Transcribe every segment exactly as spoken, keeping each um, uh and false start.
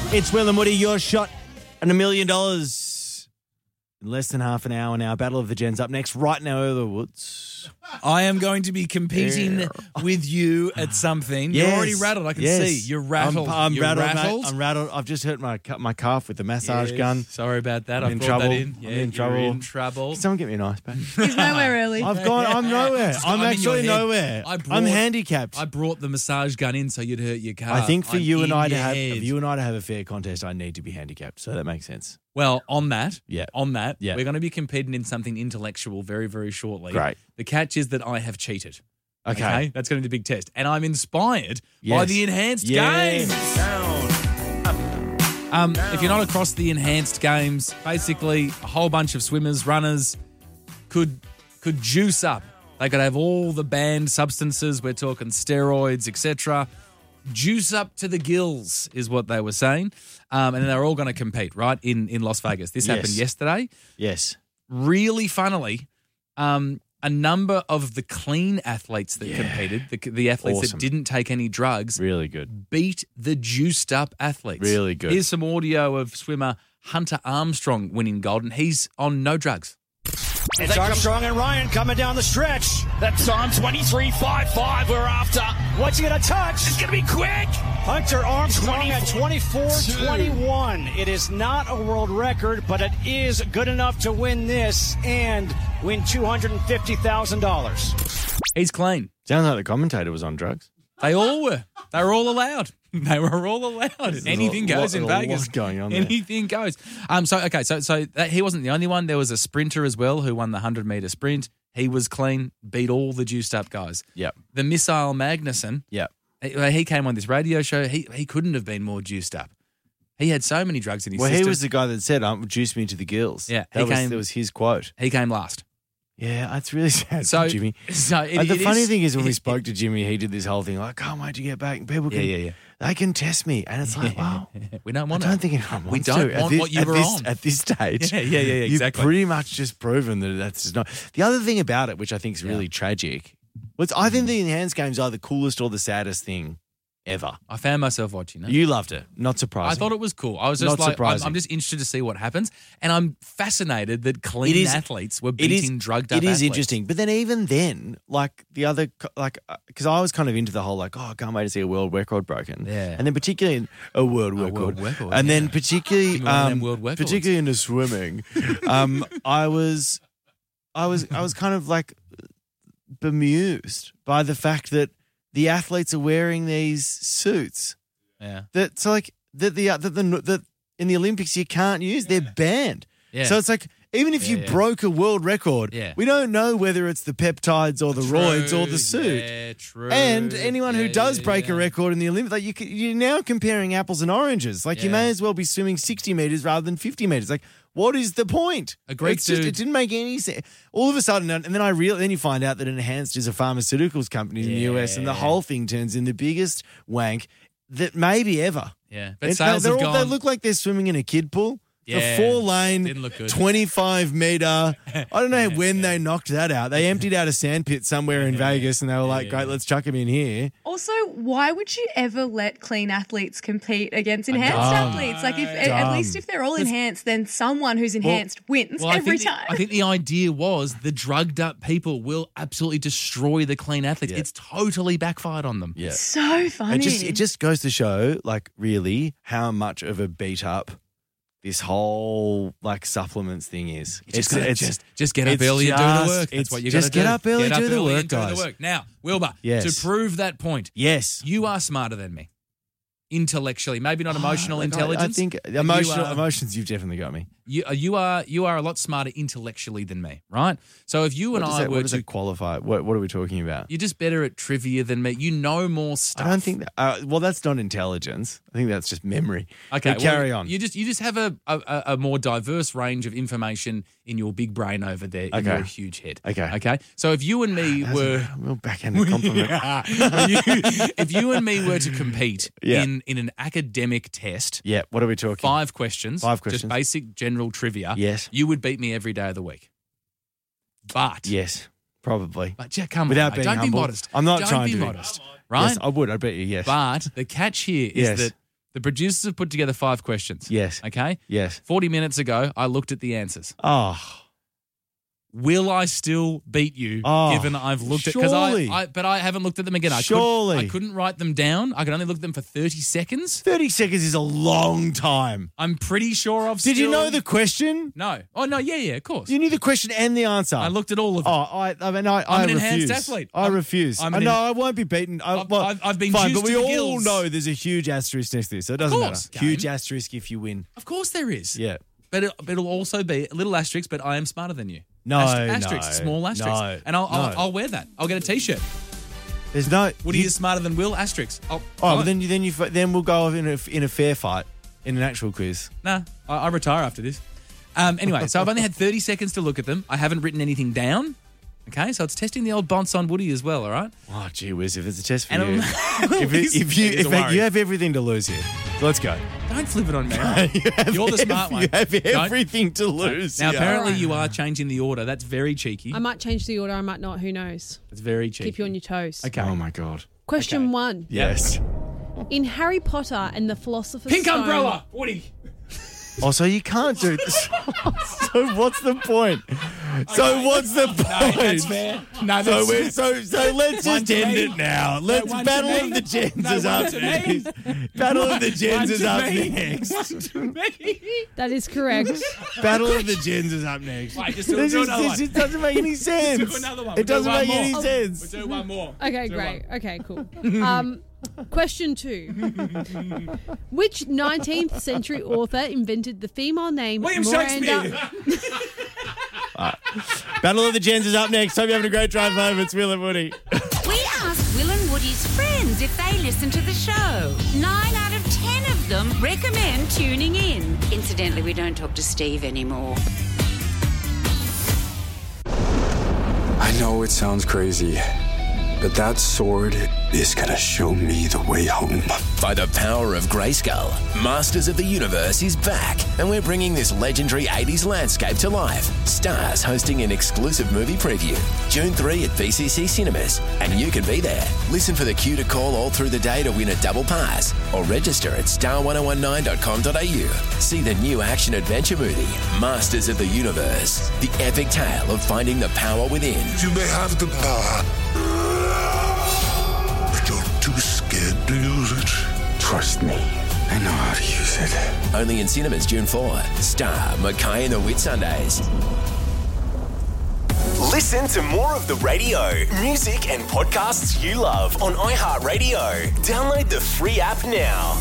It's Will and Woody, your shot and a million dollars in less than half an hour now. Battle of the Gens up next, right now over the woods. I am going to be competing Yeah. with you at something. Yes. You're already rattled. I can Yes. see. You're rattled. I'm, I'm You're rattled, mate. rattled. I'm rattled. I've just hurt my my calf with the massage Yes. gun. Sorry about that. I'm I in brought trouble. that in. I'm Yeah, in you're trouble. in trouble. Can someone get me an ice pack? He's nowhere early. I've gone. I'm nowhere. It's I'm gone in actually your head. nowhere. I brought- I'm handicapped. I brought the massage gun in so you'd hurt your calf. I think for I'm you and in I to your have head. for you and I to have a fair contest, I need to be handicapped. So that makes sense. Well, on that, Yeah. on that, Yeah. we're going to be competing in something intellectual very, very shortly. Great. The catch is that I have cheated. Okay. That's going to be the big test. And I'm inspired by Yes. the enhanced Yes. games. Um, if you're not across the enhanced games, basically a whole bunch of swimmers, runners could could juice up. They could have all the banned substances. We're talking steroids, et cetera. Juice up to the gills is what they were saying. Um, and they're all going to compete, right, in, in Las Vegas. This Yes. happened yesterday. Yes. Really funnily, um, a number of the clean athletes that Yeah. competed, the, the athletes Awesome. that didn't take any drugs, Really good. beat the juiced up athletes. Really good. Here's some audio of swimmer Hunter Armstrong winning gold, and he's on no drugs. It's Armstrong and Ryan coming down the stretch. That time twenty-three five five we're after. What's he going to touch? It's going to be quick. Hunter Armstrong at twenty-four twenty-one. It is not a world record, but it is good enough to win this and win two hundred fifty thousand dollars. He's clean. Sounds like the commentator was on drugs. They all were. They were all allowed. They were all allowed. Anything a lot- goes in a lot Vegas. going on there. Anything goes. Um. So okay. So so that, he wasn't the only one. There was a sprinter as well who won the hundred meter sprint. He was clean. Beat all the juiced up guys. Yep. The Missile Magnuson. Yep. He, he came on this radio show. He he couldn't have been more juiced up. He had so many drugs in his Well, system. he was the guy that said, um, "Juice me to the gills." Yeah, that he was, came- that was his quote. He came last. Yeah, that's really sad, So for Jimmy. So it, And the it funny is- thing is, when we spoke to Jimmy, he did this whole thing like, "Can't wait to get back." And people can, Yeah, yeah, yeah. they can test me, and it's like, wow. we don't I want. don't it. think anyone we wants don't to. At want this- what you at were this, on. at this stage. Yeah, yeah, yeah, yeah, exactly. You've pretty much just proven that that's just not. The other thing about it, which I think is really tragic, was I think the enhanced games are the coolest or the saddest thing ever. I found myself watching it. You loved it. Not surprising. I thought it was cool. I was just Not like, I'm, surprising. I'm just interested to see what happens, and I'm fascinated that clean It is- athletes were It is- beating drugged up. It is athletes. interesting, but then even then, like the other, like because I was kind of into the whole like, oh, I can't wait to see a world record broken. Yeah. and then particularly a world A record, world record, and then yeah. particularly, Give me one of them um, world records. particularly into swimming, um, I was, I was, I was kind of like bemused by the fact that the athletes are wearing these suits Yeah, that so like that the that the that in the Olympics you can't use. They're banned. yeah. So it's like, even if Yeah, you yeah. broke a world record, Yeah. we don't know whether it's the peptides or the roids or True, the suit. Yeah, true. And anyone who Yeah, does yeah, break yeah. a record in the Olympics, like you, c- you're now comparing apples and oranges. Like you Yeah. may as well be swimming sixty meters rather than fifty meters. Like, what is the point? A Greek It's just, dude- it didn't make any sense. All of a sudden, and then I real, then you find out that Enhanced is a pharmaceuticals company in the U S, and the Yeah. whole thing turns in the biggest wank that maybe ever. Yeah, but It's- sales they're have all- gone. They look like they're swimming in a kid pool. The Yeah, four lane, didn't look good. twenty-five meter. I don't know when they knocked that out. They emptied out a sandpit somewhere in Vegas and they were like, Yeah. great, let's chuck him in here. Also, why would you ever let clean athletes compete against enhanced Dumb. athletes? Like, if at Dumb. least if they're all enhanced, then someone who's enhanced wins Well, I every think time. The, I think the idea was the drugged up people will absolutely destroy the clean athletes. Yeah. It's totally backfired on them. Yeah. so funny. It just, it just goes to show, like, really how much of a beat up this whole, like, supplements thing is. You just, gotta just, just get up it's early and do the just- work. That's it's- what you just got to do. get up early, do the early work, and do guys. the work. Now, Wilbur, Yes. to prove that point, Yes. you are smarter than me. Intellectually, maybe not emotional Like, I- intelligence. I think but emotional, you are, emotions, you've definitely got me. you, uh, you are you are a lot smarter intellectually than me, right? So if you What and does, I that, were what does to, that qualify? What, what are we talking about? you're just better at trivia than me. You know more stuff. I don't think that, uh, well, that's not intelligence. I think that's just memory. Okay, But carry well, on. You just you just have a, a a more diverse range of information in your big brain over there in Okay. your huge head. Okay. Okay. So if you and me That's were a real backhanded compliment. if, you, if you and me were to compete Yeah. in in an academic test, Yeah, what are we talking? five questions, Five just questions. basic general trivia. Yes. You would beat me every day of the week. But Yes, probably. but yeah, come Without on, mate. being don't humble. be modest. I'm not don't trying be to be. modest, right? Yes, I would. I bet you. Yes. But the catch here is Yes. that The producers have put together five questions. Yes. Okay? Yes. forty minutes ago, I looked at the answers. Oh. Will I still beat you Oh, given I've looked at because I, surely. I but I haven't looked at them again. I Surely. couldn't, I couldn't write them down. I could only look at them for thirty seconds. thirty seconds is a long time. I'm pretty sure I've Did you still- know the question? No. Oh no, yeah, yeah, of course. You knew the question and the answer. I looked at all of Oh, them. I, I mean, I, I'm I an enhanced refuse. athlete. I I'm- refuse. I'm I an know en- I won't be beaten. I, I've- well, I've- I've been fine, juiced but we to the all gills. know there's a huge asterisk next to this, so it doesn't course, matter. Huge Game. asterisk if you win. Of course there is. Yeah. But, it, but it'll also be a little asterisk, but I am smarter than you. No, Ast- asterisk, no, small asterisk. no, and I'll, I'll, no. I'll wear that. I'll get a T-shirt. There's no. Woody you- is smarter than Will, asterisk. I'll, Oh, I'll- but then you then you then we'll go in a in a fair fight in an actual quiz. Nah, I, I retire after this. Um, anyway, so I've only had thirty seconds to look at them. I haven't written anything down. Okay, so it's testing the old bonds on Woody as well, all right? Oh, gee whiz, if it's a test for And you. I'm- if, it, if you It is if a worry. you have everything to lose here, let's go. Don't flip it on me. you have You're the smart ev- one. You have Don't- everything to lose. Now, here. apparently you are changing the order. That's very cheeky. I might change the order, I might not, who knows? That's very cheeky. Keep you on your toes. Okay. Oh my god. Question Okay. one. Yes. In Harry Potter and the Philosopher's Pink Stone... umbrella, Woody. Oh, so you can't do this. So what's the point? So what's the point? That's fair. No, So that's we're so so let's One just to end me. it now. Let's one to Battle me. of the Gens No, is one up to me. next. Battle of the Gens One is to up me. next. That is correct. Battle of the Gens is up next. Right, just do- This do is- another this one. just doesn't make any sense. Do another one. It We'll do doesn't one make any more. sense. We'll do one more. Okay, Do great. one. Okay, cool. Um, question two. Which nineteenth century author invented the female name William Miranda? Shakespeare. Battle of the Gens is up next. Hope you're having a great drive home. It's Will and Woody. We asked Will and Woody's friends if they listen to the show. Nine out of ten of them recommend tuning in. Incidentally, we don't talk to Steve anymore. I know it sounds crazy, but that sword is gonna show me the way home. By the power of Grayskull, Masters of the Universe is back, and we're bringing this legendary eighties landscape to life. Stars hosting an exclusive movie preview, June third at V C C Cinemas, and you can be there. Listen for the cue to call all through the day to win a double pass, or register at star one oh one nine dot com dot a u. See the new action-adventure movie, Masters of the Universe, the epic tale of finding the power within. You may have the power, but you're too scared to use it. Trust me, I know how to use it. Only in cinemas June fourth. Star Mackay and the Whitsundays. Listen to more of the radio, music and podcasts you love on iHeartRadio. Download the free app now.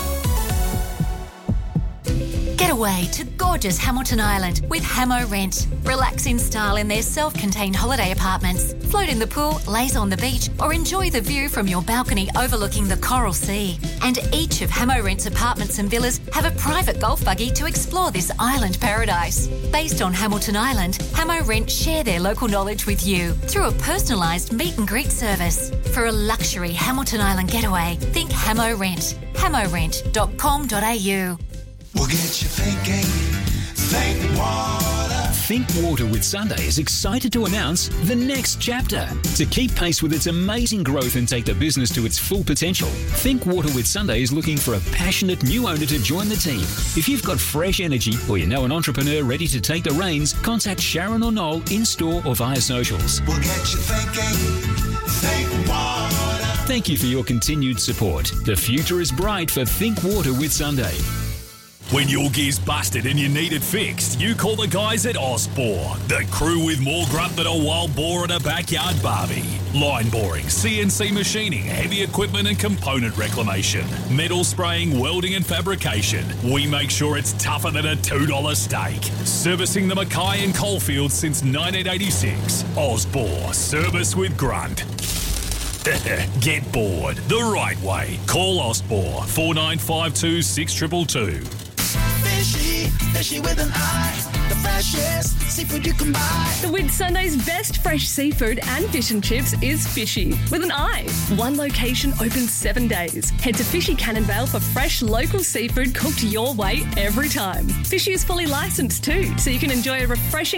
Get away to gorgeous Hamilton Island with Hamo Rent. Relax in style in their self-contained holiday apartments. Float in the pool, laze on the beach, or enjoy the view from your balcony overlooking the Coral Sea. And each of Hamo Rent's apartments and villas have a private golf buggy to explore this island paradise. Based on Hamilton Island, Hamo Rent share their local knowledge with you through a personalised meet and greet service. For a luxury Hamilton Island getaway, think Hamo Rent. hamo rent dot com dot a u. We'll get you thinking, think water. Think Water with Sunday is excited to announce the next chapter. To keep pace with its amazing growth and take the business to its full potential, Think Water with Sunday is looking for a passionate new owner to join the team. If you've got fresh energy or you know an entrepreneur ready to take the reins, contact Sharon or Noel in-store or via socials. We'll get you thinking, think water. Thank you for your continued support. The future is bright for Think Water with Sunday. When your gear's busted and you need it fixed, you call the guys at Osbor, the crew with more grunt than a wild boar at a backyard barbie. Line boring, C N C machining, heavy equipment and component reclamation, metal spraying, welding and fabrication. We make sure it's tougher than a two dollar steak. Servicing the Mackay and Coalfields since nineteen eighty-six. Osbor, service with grunt. Get bored the right way. Call Osbor, four nine five two, six two two two. Fishy, fishy with an eye. The freshest seafood you can buy. The Whitsunday's best fresh seafood and fish and chips is Fishy with an eye. One location open seven days. Head to Fishy Cannonvale for fresh local seafood cooked your way every time. Fishy is fully licensed too, so you can enjoy a refreshing